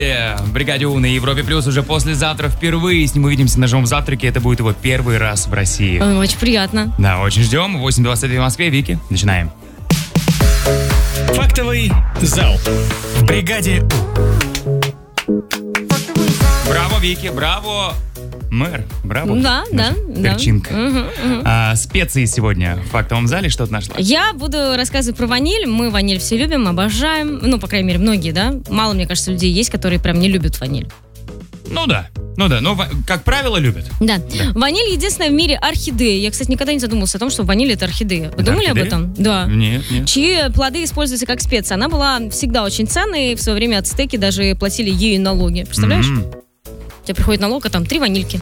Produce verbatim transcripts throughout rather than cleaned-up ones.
В бригаде У на Европе Плюс уже послезавтра впервые с ним увидимся на живом завтраке. Это будет его первый раз в России. Очень приятно. Да, очень ждем. восемь двадцать в Москве. Вики, начинаем. Фактовый зал. В бригаде У. Браво, Вики, браво, мэр, браво. Да, да, да. Перчинка. Угу, угу. А, специи сегодня в фактовом зале что-то нашла? Я буду рассказывать про ваниль. Мы ваниль все любим, обожаем. Ну, по крайней мере, многие, да? Мало, мне кажется, людей есть, которые прям не любят ваниль. Ну да, ну да, но, как правило, любят. Да. да. Ваниль единственная в мире орхидея. Я, кстати, никогда не задумывался о том, что ваниль — это орхидея. Вы это думали орхидея? Об этом? Да. Нет, нет. Чьи плоды используются как специя. Она была всегда очень ценной. В свое время ацтеки даже платили ею налоги. Представляешь? Mm-hmm. У тебя приходит налог, а там три ванильки.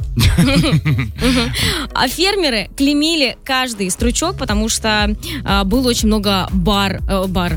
А фермеры клеймили каждый стручок, потому что было очень много бар, бар,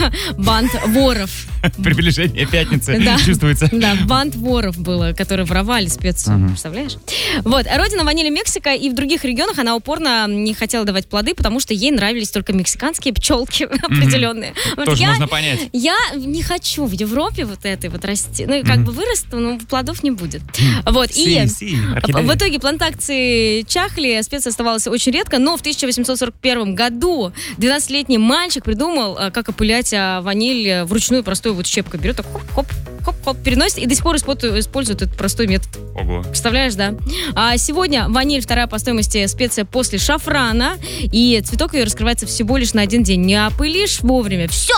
банд воров. Приближение пятницы да. чувствуется. Да, банд воров было, которые воровали специю. Uh-huh. Представляешь? Вот. Родина ванили Мексика, и в других регионах она упорно не хотела давать плоды, потому что ей нравились только мексиканские пчелки uh-huh. определенные. Вот тоже я, можно понять. Я не хочу в Европе вот этой вот расти. Ну, как uh-huh. бы вырасту, но плодов не будет. Uh-huh. Вот. Си, и си, в итоге плантации чахли, специя оставалась очень редко, но в тысяча восемьсот сорок первом году двенадцатилетний мальчик придумал, как опылять ваниль вручную, простую вот щепкой берет, так хоп-хоп, хоп-хоп, переносит и до сих пор использует этот простой метод. Ого. Представляешь, да? А сегодня ваниль вторая по стоимости специя после шафрана, и цветок ее раскрывается всего лишь на один день. Не опылишь вовремя, все!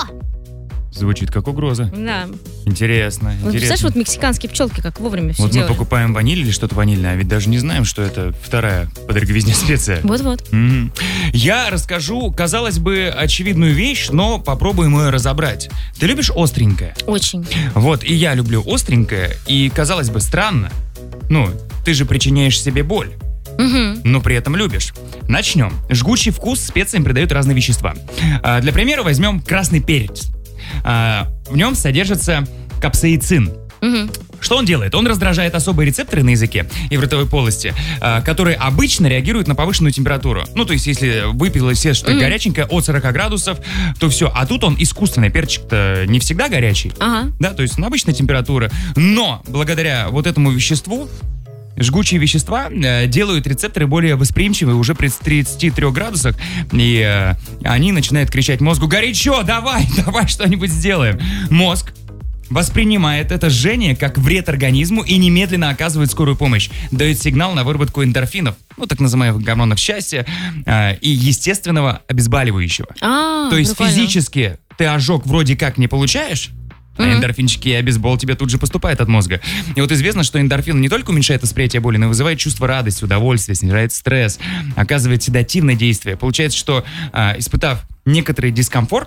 Звучит как угроза. Да. Интересно, вот, интересно. Представляешь, вот мексиканские пчелки как вовремя все Вот делают. Мы покупаем ваниль или что-то ванильное, а ведь даже не знаем, что это вторая по дороговизне специя. Вот-вот. Mm-hmm. Я расскажу, казалось бы, очевидную вещь, но попробуем ее разобрать. Ты любишь остренькое? Очень. Вот, и я люблю остренькое, и, казалось бы, странно. Ну, ты же причиняешь себе боль. Угу. Но при этом любишь. Начнем. Жгучий вкус специям придают разные вещества. А, для примера возьмем красный перец. А, в нем содержится капсаицин. Угу. Что он делает? Он раздражает особые рецепторы на языке и в ротовой полости, а, которые обычно реагируют на повышенную температуру. Ну, то есть, если выпила все что-то mm-hmm. горяченькое от сорока градусов, то все. А тут он искусственный. Перчик-то не всегда горячий. Ага. Да, то есть, на обычной температуре. Но благодаря вот этому веществу жгучие вещества э, делают рецепторы более восприимчивые уже при тридцати трёх градусах, и э, они начинают кричать мозгу: горячо, давай, давай что-нибудь сделаем. Мозг воспринимает это жжение как вред организму и немедленно оказывает скорую помощь. Дает сигнал на выработку эндорфинов, ну, так называемых гормонов счастья, э, и естественного обезболивающего. А, То есть прикольно. Физически ты ожог вроде как не получаешь, а mm-hmm. эндорфинчики и обезбол тебе тут же поступает от мозга. И вот известно, что эндорфин не только уменьшает восприятие боли, но и вызывает чувство радости, удовольствия, снижает стресс, оказывает седативное действие. Получается, что а, испытав некоторый дискомфорт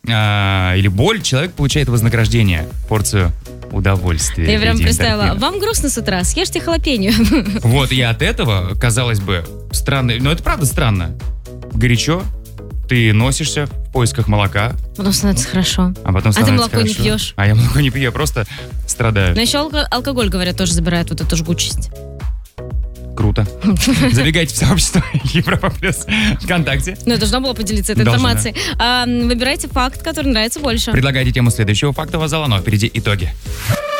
а, или боль, человек получает вознаграждение, порцию удовольствия. Я прям представила, вам грустно с утра, съешьте халапеньо. Вот, и от этого, казалось бы, странно, но это правда странно. Горячо, ты носишься в поисках молока. Потом становится хорошо. А потом становится А ты молоко хорошо. не пьешь. А я молоко не пью, я просто страдаю. Но еще алко- алкоголь, говорят, тоже забирает вот эту жгучесть. Круто. Забегайте в сообщество Европа Плюс ВКонтакте. Ну, я должна была поделиться этой Должна. информацией. А, выбирайте факт, который нравится больше. Предлагайте тему следующего фактового зала, но впереди итоги.